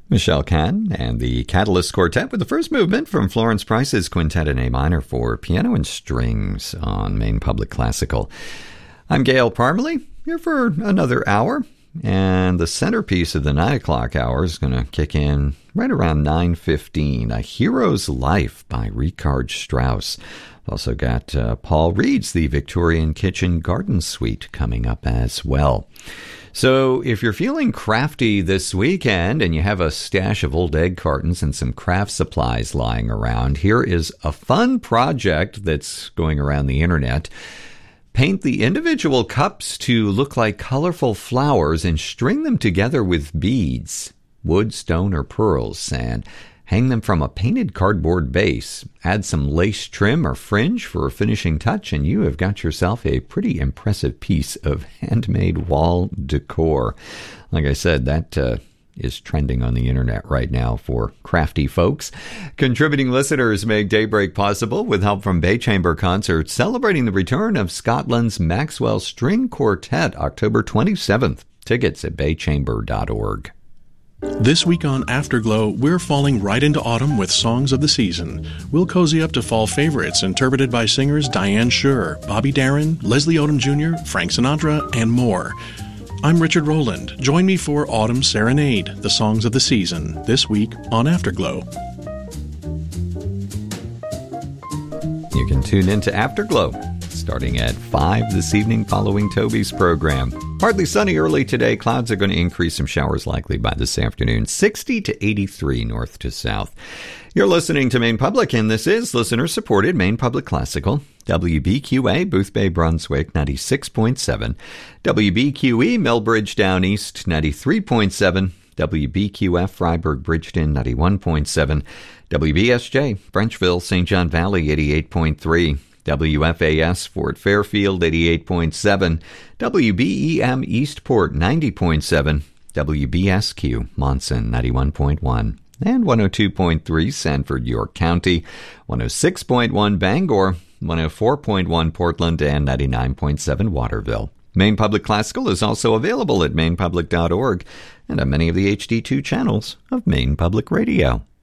Michelle Kahn and the Catalyst Quartet with the first movement from Florence Price's Quintet in A minor for piano and strings on Maine Public Classical. I'm Gail Parmalee, here for another hour, and the centerpiece of the 9 o'clock hour is going to kick in right around 9:15, A Hero's Life by Richard Strauss. We've also got Paul Reed's The Victorian Kitchen Garden Suite coming up as well. So if you're feeling crafty this weekend and you have a stash of old egg cartons and some craft supplies lying around, here is a fun project that's going around the internet. Paint the individual cups to look like colorful flowers and string them together with beads, wood, stone, or pearls, and hang them from a painted cardboard base. Add some lace trim or fringe for a finishing touch, and you have got yourself a pretty impressive piece of handmade wall decor. Like I said, that is trending on the internet right now for crafty folks. Contributing listeners make Daybreak possible with help from Bay Chamber Concerts, celebrating the return of Scotland's Maxwell String Quartet, October 27th. Tickets at baychamber.org. This week on Afterglow, we're falling right into autumn with songs of the season. We'll cozy up to fall favorites interpreted by singers Diane Shure, Bobby Darin, Leslie Odom Jr., Frank Sinatra, and more. I'm Richard Rowland. Join me for Autumn Serenade, the songs of the season, this week on Afterglow. You can tune in to Afterglow starting at 5 this evening following Toby's program. Partly sunny early today. Clouds are going to increase, some showers likely by this afternoon. 60 to 83 north to south. You're listening to Maine Public, and this is listener-supported Maine Public Classical. WBQA, Boothbay, Brunswick, 96.7. WBQE, Millbridge, Down East, 93.7. WBQF, Freiburg, Bridgeton, 91.7. WBSJ, Frenchville, St. John Valley, 88.3. WFAS, Fort Fairfield, 88.7. WBEM, Eastport, 90.7. WBSQ, Monson, 91.1. And 102.3, Sanford, York County. 106.1, Bangor. 104.1, Portland. And 99.7, Waterville. Maine Public Classical is also available at mainepublic.org and on many of the HD2 channels of Maine Public Radio.